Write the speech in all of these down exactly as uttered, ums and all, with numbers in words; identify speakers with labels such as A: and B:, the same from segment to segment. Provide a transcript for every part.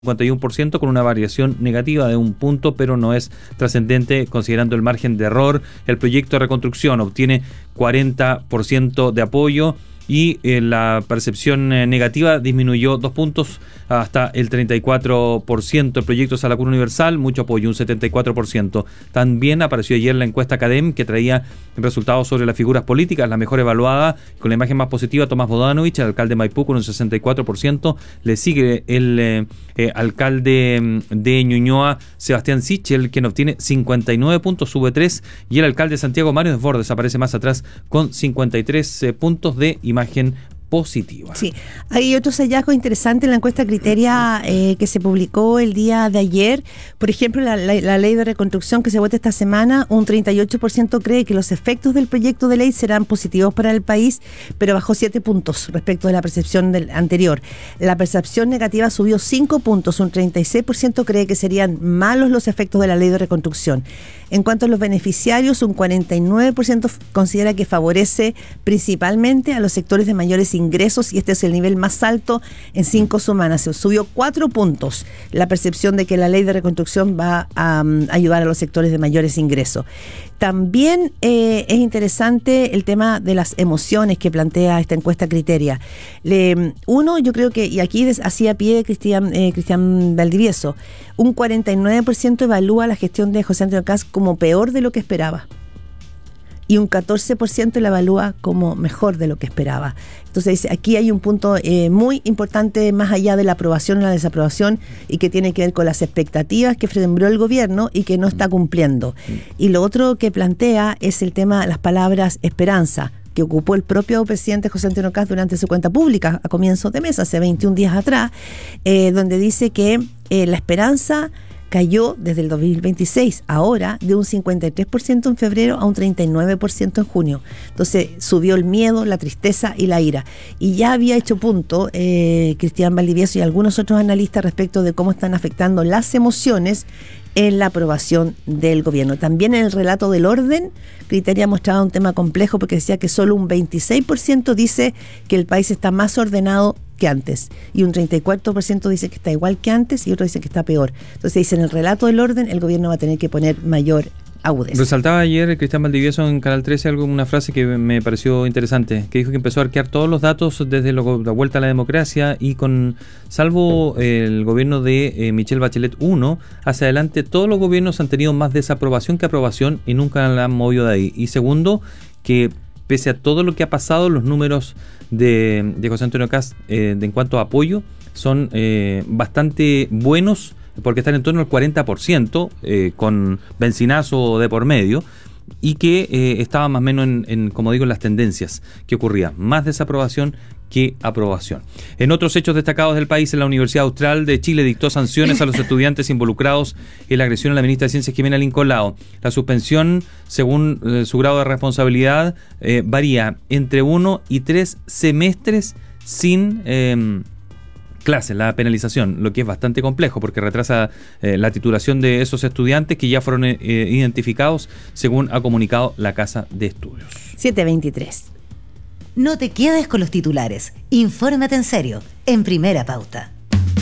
A: cincuenta y uno por ciento con una variación negativa de un punto, pero no es trascendente considerando el margen de error. El proyecto de reconstrucción obtiene cuarenta por ciento de apoyo y eh, la percepción eh, negativa disminuyó dos puntos hasta el treinta y cuatro por ciento. El proyecto Sala Cuna Universal, mucho apoyo, un setenta y cuatro por ciento. También apareció ayer la encuesta Academ, que traía resultados sobre las figuras políticas, la mejor evaluada, con la imagen más positiva, Tomás Bodanovich, el alcalde de Maipú, con un sesenta y cuatro por ciento. Le sigue el eh, eh, alcalde de Ñuñoa, Sebastián Sichel, quien obtiene cincuenta y nueve puntos, sube tres, y el alcalde de Santiago, Mario Desbordes, aparece más atrás con cincuenta y tres eh, puntos de imagen positiva.
B: Sí, hay otros hallazgos interesantes en la encuesta Criteria eh, que se publicó el día de ayer. Por ejemplo, la, la, la ley de reconstrucción que se vota esta semana, un treinta y ocho por ciento cree que los efectos del proyecto de ley serán positivos para el país, pero bajó siete puntos respecto de la percepción del anterior. La percepción negativa subió cinco puntos, un treinta y seis por ciento cree que serían malos los efectos de la ley de reconstrucción. En cuanto a los beneficiarios, un cuarenta y nueve por ciento considera que favorece principalmente a los sectores de mayores ingresos, y este es el nivel más alto en cinco semanas. Se subió cuatro puntos la percepción de que la ley de reconstrucción va a um, ayudar a los sectores de mayores ingresos. También eh, es interesante el tema de las emociones que plantea esta encuesta Criteria. Le, uno, yo creo que, y aquí des, hacía pie Cristian, eh, Cristian Valdivieso, un cuarenta y nueve por ciento evalúa la gestión de José Antonio Kast como peor de lo que esperaba, y un catorce por ciento la evalúa como mejor de lo que esperaba. Entonces aquí hay un punto eh, muy importante más allá de la aprobación o la desaprobación, y que tiene que ver con las expectativas que sembró el gobierno y que no está cumpliendo. Y lo otro que plantea es el tema de las palabras esperanza, que ocupó el propio presidente José Antonio Kast durante su cuenta pública a comienzos de mes, hace veintiún días atrás, eh, donde dice que eh, la esperanza cayó desde el dos mil veintiséis, ahora de un cincuenta y tres por ciento en febrero a un treinta y nueve por ciento en junio. Entonces subió el miedo, la tristeza y la ira. Y ya había hecho punto eh, Cristian Valdivieso y algunos otros analistas respecto de cómo están afectando las emociones en la aprobación del gobierno. También en el relato del orden, Criteria mostraba un tema complejo, porque decía que solo un veintiséis por ciento dice que el país está más ordenado que antes, y un treinta y cuatro por ciento dice que está igual que antes, y otro dice que está peor. Entonces dice, en el relato del orden el gobierno va a tener que poner mayor agudeza.
A: Resaltaba ayer Cristian Valdivieso en Canal trece algo, una frase que me pareció interesante, que dijo que empezó a arquear todos los datos desde lo, la vuelta a la democracia, y con salvo el gobierno de eh, Michelle Bachelet uno, hacia adelante todos los gobiernos han tenido más desaprobación que aprobación y nunca la han movido de ahí. Y segundo, que pese a todo lo que ha pasado, los números de, de José Antonio Kast eh, de, en cuanto a apoyo son eh, bastante buenos, porque están en torno al cuarenta por ciento, eh, con bencinazo de por medio, y que eh, estaba más o menos en, en, como digo, en las tendencias que ocurría, más desaprobación que aprobación. En otros hechos destacados del país, en la Universidad Austral de Chile dictó sanciones a los estudiantes involucrados en la agresión a la ministra de Ciencias, Jimena Lincolao. La suspensión, según eh, su grado de responsabilidad, eh, varía entre uno y tres semestres sin eh, clases, la penalización, lo que es bastante complejo porque retrasa eh, la titulación de esos estudiantes que ya fueron eh, identificados, según ha comunicado la Casa de Estudios.
B: siete veintitrés.
C: No te quedes con los titulares. Infórmate en serio, en Primera Pauta.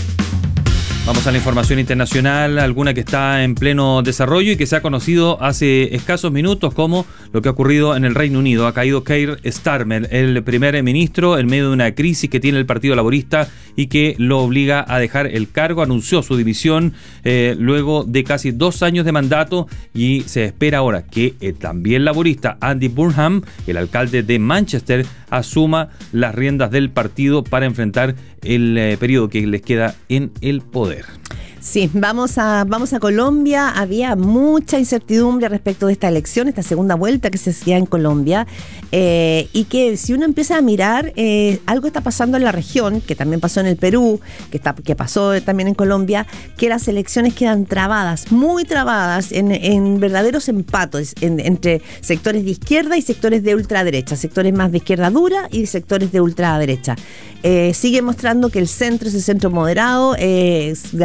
A: Vamos a la información internacional, alguna que está en pleno desarrollo y que se ha conocido hace escasos minutos, como lo que ha ocurrido en el Reino Unido. Ha caído Keir Starmer, el primer ministro, en medio de una crisis que tiene el Partido Laborista y que lo obliga a dejar el cargo. Anunció su dimisión eh, luego de casi dos años de mandato, y se espera ahora que el también laborista Andy Burnham, el alcalde de Manchester, asuma las riendas del partido para enfrentar el eh, periodo que les queda en el poder.
B: Sí, vamos a, vamos a Colombia. Había mucha incertidumbre respecto de esta elección, esta segunda vuelta que se hacía en Colombia, eh, y que si uno empieza a mirar, eh, algo está pasando en la región, que también pasó en el Perú, que, está, que pasó también en Colombia, que las elecciones quedan trabadas, muy trabadas, en, en verdaderos empates en, entre sectores de izquierda y sectores de ultraderecha, sectores más de izquierda dura y sectores de ultraderecha. Eh, sigue mostrando que el centro, ese centro moderado, eh, de alguna manera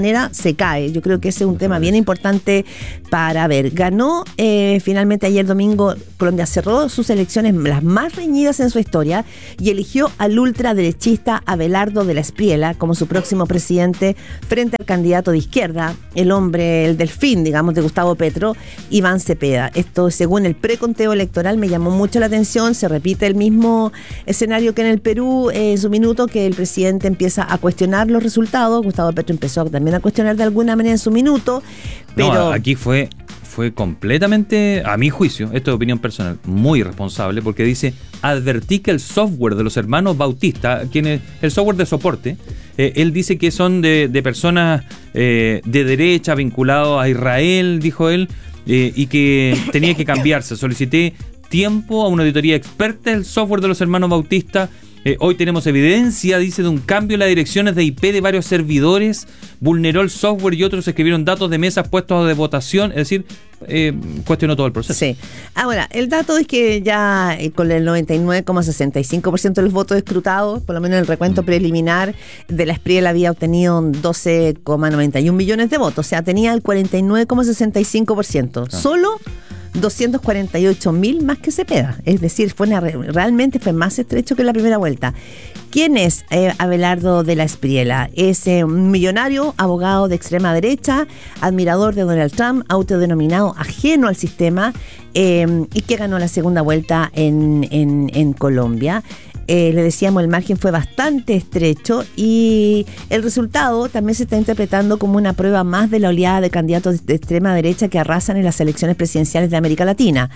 B: manera se cae. Yo creo que ese es un tema bien importante para ver. Ganó eh, finalmente ayer domingo, Colombia cerró sus elecciones las más reñidas en su historia y eligió al ultraderechista Abelardo de la Espriella como su próximo presidente frente al candidato de izquierda, el hombre, el delfín, digamos, de Gustavo Petro, Iván Cepeda. Esto, según el preconteo electoral, me llamó mucho la atención. Se repite el mismo escenario que en el Perú eh, en su minuto, que el presidente empieza a cuestionar los resultados. Gustavo Petro empezó también a cuestionar de alguna manera en su minuto, pero
A: no, aquí fue fue completamente, a mi juicio, esto es opinión personal, muy irresponsable, porque dice: advertí que el software de los hermanos Bautista, quienes, el software de soporte, eh, él dice que son de, de personas eh, de derecha vinculados a Israel, dijo él, eh, y que tenía que cambiarse. Solicité tiempo a una auditoría experta del software de los hermanos Bautista. Eh, hoy tenemos evidencia, dice, de un cambio en las direcciones de I P de varios servidores, vulneró el software y otros escribieron datos de mesas puestos de votación, es decir, eh, cuestionó todo el proceso.
B: Sí. Ahora, el dato es que ya eh, con el noventa y nueve coma sesenta y cinco por ciento de los votos escrutados, por lo menos el recuento mm. preliminar de la Espriella había obtenido doce coma noventa y uno millones de votos, o sea, tenía el cuarenta y nueve coma sesenta y cinco por ciento. Ah. Solo doscientos cuarenta y ocho mil más que Cepeda, es decir, fue una, realmente fue más estrecho que en la primera vuelta. ¿Quién es eh, Abelardo de la Espriella? Es eh, un millonario, abogado de extrema derecha, admirador de Donald Trump, autodenominado ajeno al sistema, eh, y que ganó la segunda vuelta en, en, en Colombia. Eh, le decíamos, el margen fue bastante estrecho y el resultado también se está interpretando como una prueba más de la oleada de candidatos de extrema derecha que arrasan en las elecciones presidenciales de América Latina.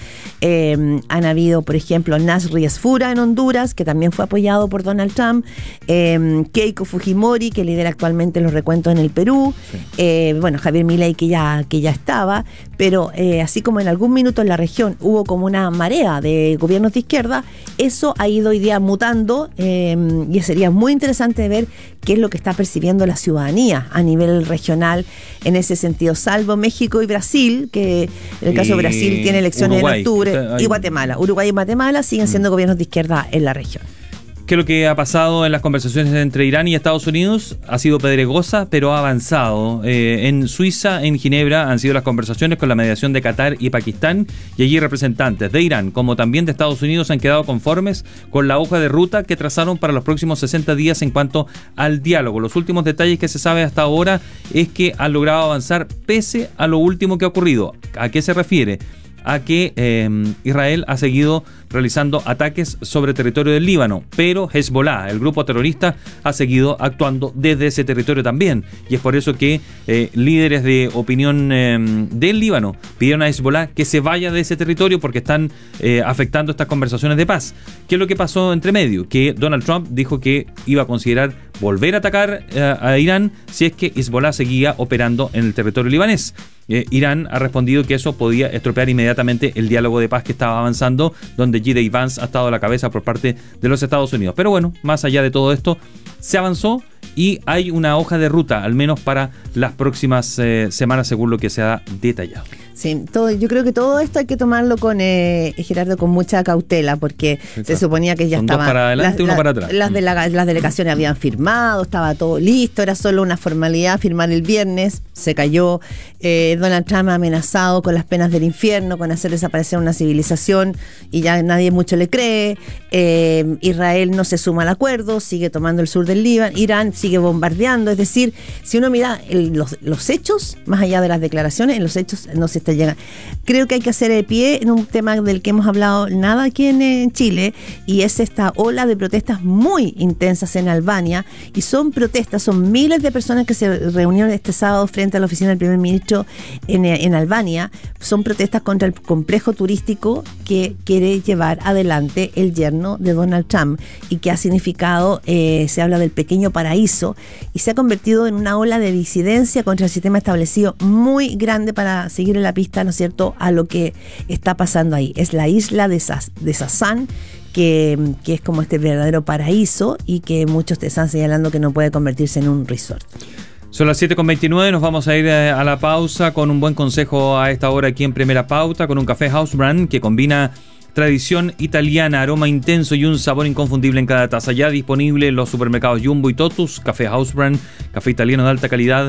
B: Eh, han habido, por ejemplo, Nasri Esfura en Honduras, que también fue apoyado por Donald Trump, eh, Keiko Fujimori, que lidera actualmente los recuentos en el Perú, sí. eh, bueno, Javier Milei, que ya, que ya estaba, pero eh, así como en algún minuto en la región hubo como una marea de gobiernos de izquierda, eso ha ido hoy día mutando. Eh, y sería muy interesante ver qué es lo que está percibiendo la ciudadanía a nivel regional en ese sentido, salvo México y Brasil, que en el caso de Brasil tiene elecciones Uruguay, en octubre, hay... y Guatemala. Uruguay y Guatemala siguen siendo mm. gobiernos de izquierda en la región.
A: ¿Qué es lo que ha pasado en las conversaciones entre Irán y Estados Unidos? Ha sido pedregosa, pero ha avanzado. Eh, en Suiza, en Ginebra, han sido las conversaciones con la mediación de Qatar y Pakistán, y allí representantes de Irán como también de Estados Unidos han quedado conformes con la hoja de ruta que trazaron para los próximos sesenta días en cuanto al diálogo. Los últimos detalles que se sabe hasta ahora es que han logrado avanzar pese a lo último que ha ocurrido. ¿A qué se refiere? A que eh, Israel ha seguido realizando ataques sobre territorio del Líbano, pero Hezbollah, el grupo terrorista, ha seguido actuando desde ese territorio también, y es por eso que eh, líderes de opinión eh, del Líbano pidieron a Hezbollah que se vaya de ese territorio porque están eh, afectando estas conversaciones de paz. ¿Qué es lo que pasó entre medio? Que Donald Trump dijo que iba a considerar volver a atacar eh, a Irán si es que Hezbollah seguía operando en el territorio libanés. Eh, Irán ha respondido que eso podía estropear inmediatamente el diálogo de paz que estaba avanzando, donde J D Vance ha estado a la cabeza por parte de los Estados Unidos. Pero bueno, más allá de todo esto, se avanzó y hay una hoja de ruta, al menos para las próximas eh, semanas, según lo que se ha detallado.
B: Sí, todo, yo creo que todo esto hay que tomarlo con eh, Gerardo con mucha cautela, porque sí, se suponía que ya
A: Son
B: estaba
A: dos para adelante, las, uno
B: la,
A: para atrás.
B: Las, de la, las delegaciones habían firmado, estaba todo listo, era solo una formalidad firmar el viernes, se cayó. eh, Donald Trump ha amenazado con las penas del infierno, con hacer desaparecer una civilización, y ya nadie mucho le cree. eh, Israel no se suma al acuerdo, sigue tomando el sur del Líbano, Irán sigue bombardeando, es decir, si uno mira el, los, los hechos, más allá de las declaraciones, en los hechos no se está llegando. Creo que hay que hacer el pie en un tema del que hemos hablado nada aquí en, en Chile, y es esta ola de protestas muy intensas en Albania, y son protestas, son miles de personas que se reunieron este sábado frente a la oficina del primer ministro en, en Albania. Son protestas contra el complejo turístico que quiere llevar adelante el yerno de Donald Trump, y que ha significado, eh, se habla del pequeño paraíso, y se ha convertido en una ola de disidencia contra el sistema establecido muy grande para seguir en la pista, ¿no es cierto?, a lo que está pasando ahí. Es la isla de, Sas, de Sasan, que, que es como este verdadero paraíso, y que muchos te están señalando que no puede convertirse en un resort.
A: Son las siete con veintinueve, nos vamos a ir a la pausa con un buen consejo a esta hora aquí en Primera Pauta, con un café House Brand que combina tradición italiana, aroma intenso y un sabor inconfundible en cada taza. Ya disponible en los supermercados Jumbo y Totus. Café House Brand, café italiano de alta calidad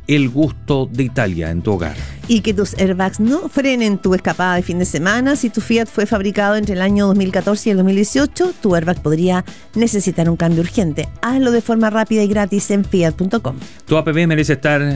A: el gusto de Italia en tu hogar.
B: Y que tus airbags no frenen tu escapada de fin de semana. Si tu Fiat fue fabricado entre el año dos mil catorce y el dos mil dieciocho, tu airbag podría necesitar un cambio urgente. Hazlo de forma rápida y gratis en fiat punto com.
A: Tu A P B merece estar